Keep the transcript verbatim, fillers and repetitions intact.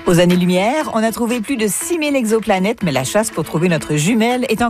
Aux années-lumière, on a trouvé plus de six mille exoplanètes, mais la chasse pour trouver notre jumelle est encore